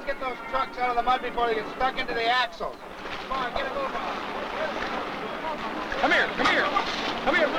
get those trucks out of the mud before they get stuck into the axles. Come on, get a move on. Come here, come here. Come here,